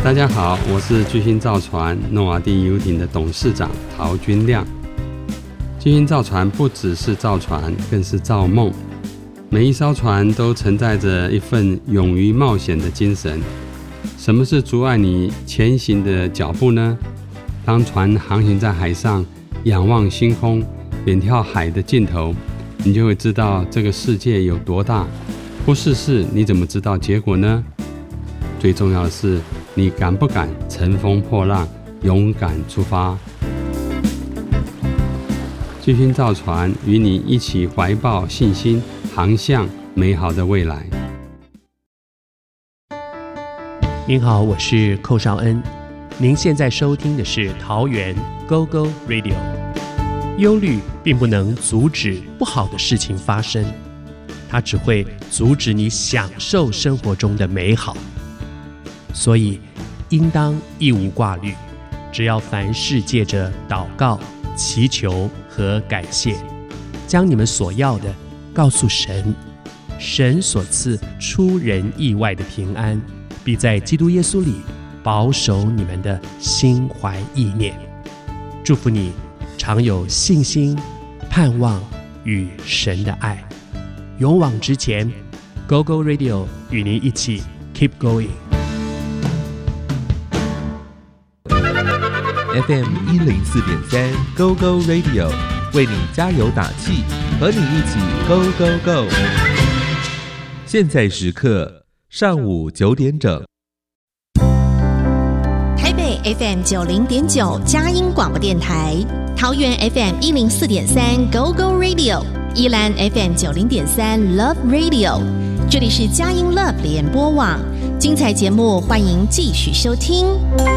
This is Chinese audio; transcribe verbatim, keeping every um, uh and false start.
大家好，我是巨星造船诺瓦第游艇的董事长陶君亮。巨星造船不只是造船，更是造梦。每一艘船都承载着一份勇于冒险的精神。什么是阻碍你前行的脚步呢？当船航行在海上，仰望星空，远眺海的尽头，你就会知道这个世界有多大。不试试，你怎么知道结果呢？最重要的是，你敢不敢乘风破浪，勇敢出发？巨星造船与你一起怀抱信心，航向美好的未来。 您好，我是寇绍恩。您现在收听的是桃园 Go Go Radio。 忧虑并不能阻止不好的事情发生，它只会阻止你享受生活中的美好。所以应当一无挂虑，只要凡事借着祷告、祈求和感谢，将你们所要的告诉神，神所赐出人意外的平安，必在基督耶稣里保守你们的心怀意念。祝福你常有信心、盼望与神的爱，勇往直前。 Go Go Radio 与您一起 Keep Going。F M 一零四点三 Go Go Radio 为你加油打气，和你一起 Go Go Go。 现在时刻上午九点整， 台北 F M 九零点九佳音广播电台，桃园 F M 一零四点三 Go Go Radio， 宜兰 F M 九零点三 Love Radio。这里是佳音 Love 联播网，精彩节目欢迎继续收听。